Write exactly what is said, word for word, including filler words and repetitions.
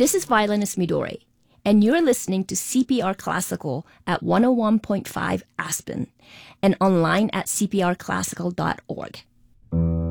This is violinist Midori, and you're listening to C P R Classical at one oh one point five Aspen and online at c p r classical dot org.